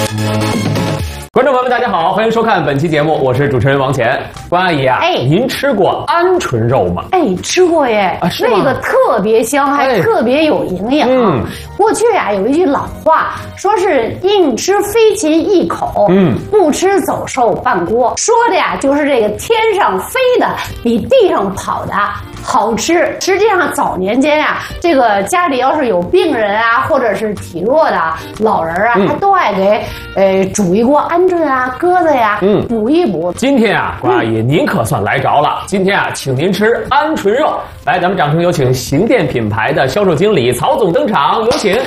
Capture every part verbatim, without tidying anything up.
观众朋友们，大家好，欢迎收看本期节目，我是主持人王乾。关阿姨啊，哎，您吃过鹌鹑肉吗？ 哎，吃过耶，啊、那个特别香，还特别有营养。嗯，过去啊有一句老话，说是硬吃飞禽一口，嗯，不吃走兽半锅，说的呀就是这个天上飞的比地上跑的好吃。实际上早年间啊，这个家里要是有病人啊，或者是体弱的老人啊，嗯、他都爱给呃煮一锅鹌鹑啊、鸽子呀，嗯，补一补。 今天啊，关阿姨、嗯、您可算来着了。今天啊，请您吃鹌鹑肉。来，咱们掌声有请行店品牌的销售经理曹总登场，有请。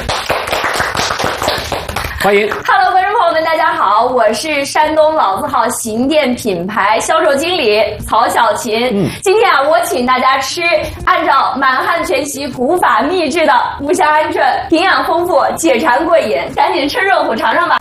欢迎 ，Hello， 观众朋友们，大家好，我是山东老字号行店品牌销售经理曹小琴。嗯，今天啊，我请大家吃按照满汉全席古法秘制的五香鹌鹑，营养丰富，解馋过瘾，赶紧趁热乎尝尝吧。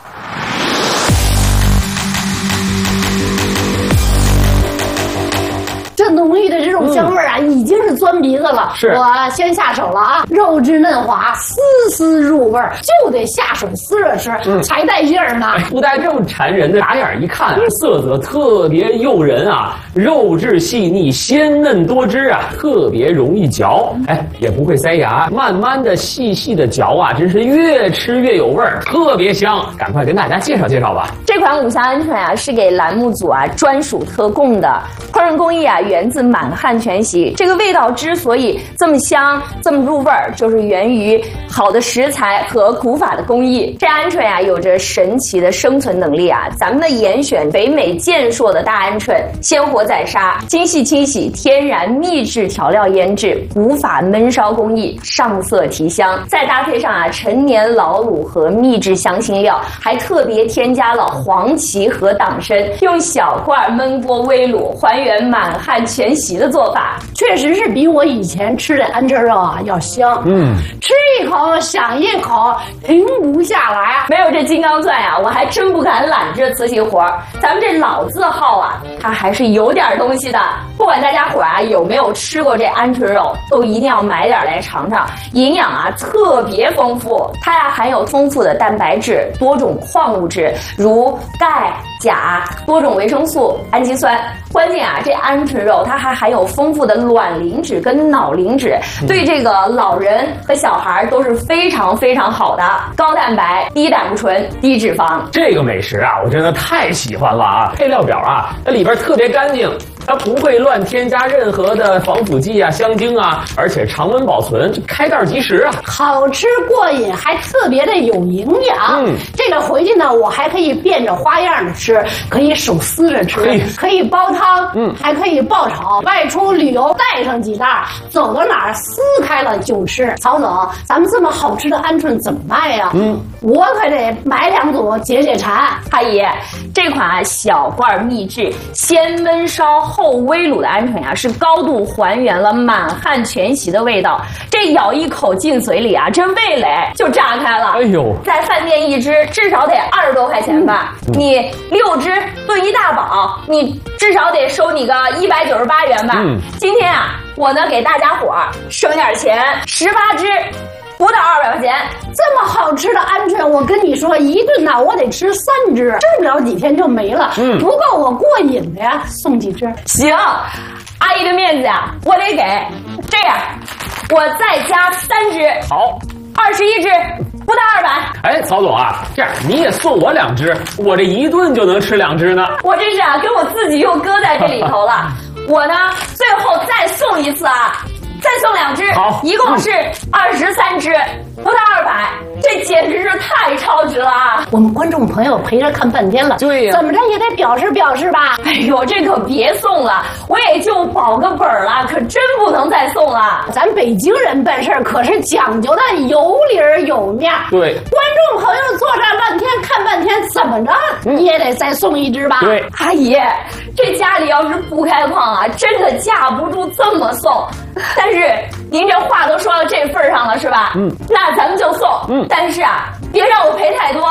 这浓郁的这种香味啊，嗯、已经是钻鼻子了。是，我先下手了啊！肉质嫩滑，丝丝入味儿，就得下手撕着吃，嗯、才带劲儿呢。 不但这么馋人的，打眼一看、啊，色泽特别诱人啊，肉质细腻，鲜嫩多汁啊，特别容易嚼，哎，也不会塞牙，慢慢的、细细的嚼啊，真是越吃越有味儿，特别香。赶快跟大家介绍介绍吧。 这款五香鹌鹑啊，是给栏目组啊专属特供的，烹饪工艺啊源自满汉全席。这个味道之所以这么香、这么入味儿，就是源于好的食材和古法的工艺。这鹌鹑啊，有着神奇的生存能力啊！咱们的严选北美健硕的大鹌鹑，鲜活宰杀，精细清洗，天然秘制调料腌制，古法焖烧工艺，上色提香。再搭配上啊陈年老卤和秘制香辛料，还特别添加了黄芪和党参，用小罐焖锅煨卤，还原满汉全席的做法， 确实是比我以前吃的鹌鹑肉啊要香。嗯，吃一口想一口，停不下来。 没有这金刚钻呀、啊，我还真不敢揽这瓷器活。咱们这老字号啊，它还是有点东西的。不管大家伙啊有没有吃过这鹌鹑肉，都一定要买点来尝尝。营养啊特别丰富，它呀含有丰富的蛋白质、多种矿物质，如钙、钾、多种维生素、氨基酸。关键啊，这鹌鹑肉它还含有丰富的卵磷脂跟脑磷脂，对这个老人和小孩都是非常非常好的。高蛋白、低胆固醇、低脂肪。 这个美食啊，我真的太喜欢了啊！配料表啊，它里边特别干净。它不会乱添加任何的防腐剂啊、香精啊，而且常温保存，开袋即食啊， 好吃过瘾，还特别的有营养。嗯，这个回去呢，我还可以变着花样的吃，可以手撕着吃，可以煲汤，嗯，还可以爆炒。外出旅游带上几袋，走到哪儿撕开了就吃。曹总，咱们这么好吃的鹌鹑怎么卖呀？嗯，我可得买两组解解馋。 阿姨，这款小罐秘制先焖烧后煨卤的鹌鹑呀，是高度还原了满汉全席的味道。这咬一口进嘴里啊，这味蕾就炸开了。哎呦，在饭店一只至少得二十多块钱吧，嗯、你六只炖一大饱，你至少得收你个一百九十八元吧。嗯、今天啊，我呢给大家伙儿省点钱，十八只。不到二百块钱， 这么好吃的鹌鹑，我跟你说，一顿呐，我得吃三只，吃不了几天就没了，嗯，不够我过瘾的呀，送几只。 行，阿姨的面子呀，我得给。这样，我再加三只， 好， 二十一只，不到二百。 哎，曹总啊，这样你也送我两只，我这一顿就能吃两只呢。 我这是啊，给我自己又搁在这里头了。我呢，最后再送一次啊。再送两只，好，一共是二十三只，不到二百，这简直是太超值了啊！ 我们观众朋友陪着看半天了，对呀，怎么着也得表示表示吧？ 哎呦，这可别送了，我也就保个本了，可真不能再送了。 咱北京人办事可是讲究的有理有面。 对， 观众朋友坐这半天看半天，怎么着你也得再送一只吧？ 对， 阿姨，这家里要是不开矿啊，真的架不住这么送。但是您这话都说到这份上了，是吧？嗯，那咱们就送。嗯，但是啊，别让我赔太多，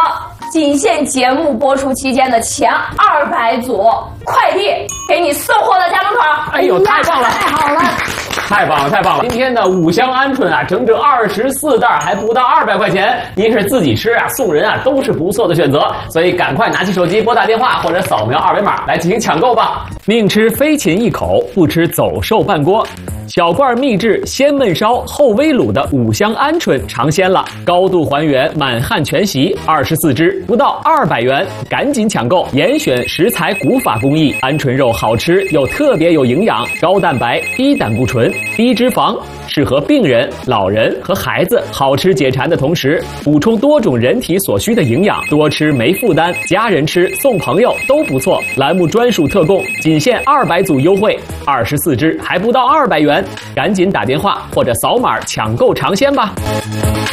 仅限节目播出期间的前二百组快递给你送货到家门口。 哎呦，太棒了， 太好了！ 太棒了，太棒了！今天的五香鹌鹑啊，整整二十四袋，还不到二百块钱。您是自己吃啊，送人啊，都是不错的选择。所以赶快拿起手机拨打电话或者扫描二维码来进行抢购吧。宁吃飞禽一口，不吃走兽半锅。小罐秘制先焖烧后微卤的五香鹌鹑尝鲜了，高度还原满汉全席，二十四只，不到二百元，赶紧抢购！严选食材古法工艺，鹌鹑肉好吃又特别有营养，高蛋白、低胆固醇、低脂肪，适合病人、老人和孩子。好吃解馋的同时，补充多种人体所需的营养，多吃没负担，家人吃、送朋友都不错。栏目专属特供，仅限二百组优惠，二十四只，还不到二百元。赶紧打电话或者扫码抢购尝鲜吧。